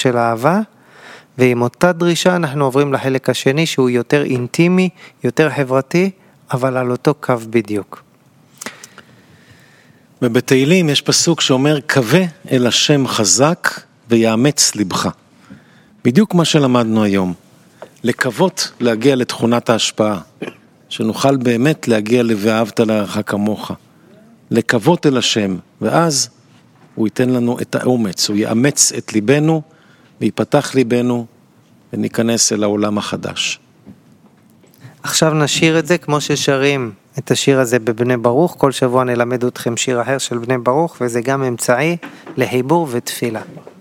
של אהבה, ועם אותה דרישה אנחנו עוברים לחלק השני שהוא יותר אינטימי, יותר חברתי, אבל על אותו קו בדיוק. ובתהילים יש פסוק שאומר, קווה אל השם חזק ויאמץ לבך. בדיוק מה שלמדנו היום. לקוות להגיע לתכונת ההשפעה, שנוכל באמת להגיע ל"ואהבת לרעך כמוך". לקוות אל השם, ואז הוא ייתן לנו את האומץ, הוא יאמץ את ליבנו, ויפתח ליבנו, וניכנס אל העולם החדש. עכשיו נשיר את זה כמו ששרים את השיר הזה בבני ברוך. כל שבוע נלמד אתכם שיר אחר של בני ברוך, וזה גם אמצעי לחיבור ותפילה.